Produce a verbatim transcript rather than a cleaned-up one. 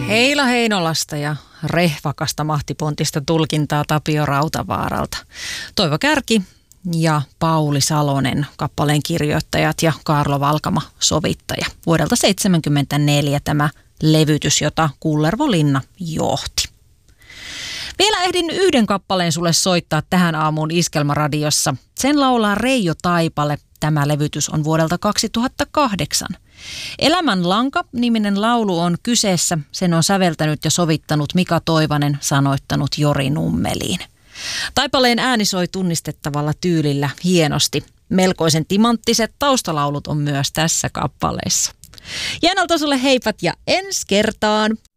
Heila Heinolasta ja rehvakasta mahtipontista tulkintaa Tapio Rautavaaralta. Toivo Kärki ja Pauli Salonen, kappaleen kirjoittajat, ja Kaarlo Valkama, sovittaja. Vuodelta seitsemänkymmentäneljä tämä levytys, jota Kullervo Linna johti. Vielä ehdin yhden kappaleen sulle soittaa tähän aamuun Iskelmaradiossa. Sen laulaa Reijo Taipale. Tämä levytys on vuodelta kaksituhattakahdeksan. Elämänlanka-niminen laulu on kyseessä. Sen on säveltänyt ja sovittanut Mika Toivanen, sanoittanut Jori Nummeliin. Taipaleen ääni soi tunnistettavalla tyylillä hienosti. Melkoisen timanttiset taustalaulut on myös tässä kappaleessa. Jäänältä sulle heipat ja ensi kertaan!